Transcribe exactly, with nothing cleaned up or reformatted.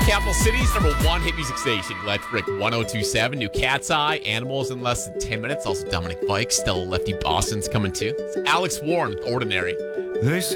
Capital City's number one hit music station, Electric one oh two point seven. New Cat's Eye, Animals in less than ten minutes. Also Dominic Fike, Stella Lefty Boston's coming too. It's Alex Warren with Ordinary. They say